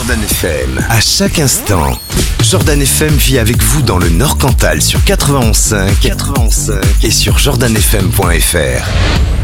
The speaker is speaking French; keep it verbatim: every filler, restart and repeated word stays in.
Jordan F M. À chaque instant, Jordan F M vit avec vous dans le Nord Cantal sur quatre-vingt-onze cinq, quatre-vingt-onze cinq et sur jordan f m point f r.